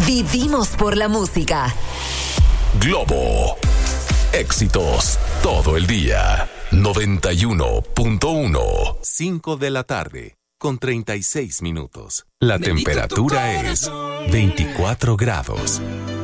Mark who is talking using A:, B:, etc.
A: Vivimos por la música.
B: Globo. Éxitos todo el día. 91.1. 5 de la tarde, con 36 minutos. La temperatura es 24 grados.